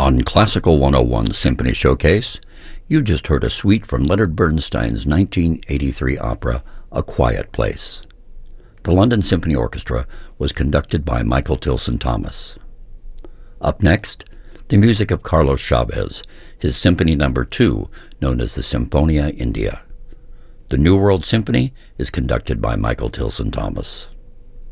On Classical 101 Symphony Showcase, you just heard a suite from Leonard Bernstein's 1983 opera, A Quiet Place. The London Symphony Orchestra was conducted by Michael Tilson Thomas. Up next, the music of Carlos Chavez, his Symphony No. 2, known as the Sinfonia India. The New World Symphony is conducted by Michael Tilson Thomas.